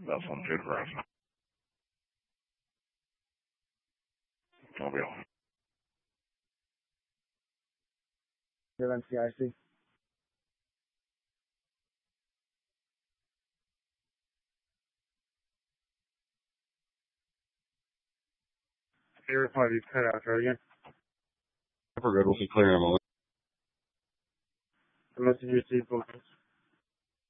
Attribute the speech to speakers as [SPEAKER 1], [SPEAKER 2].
[SPEAKER 1] That's on Food Horizon. Mobile.
[SPEAKER 2] NCIC. Your party's cut out, right again?
[SPEAKER 1] We're good. We'll be clearing them.
[SPEAKER 2] The message received,